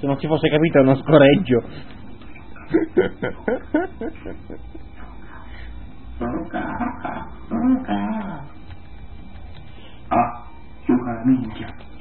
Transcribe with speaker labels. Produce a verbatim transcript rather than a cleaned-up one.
Speaker 1: Se non si fosse capito è uno scoreggio.
Speaker 2: Ah, giocare la minchia.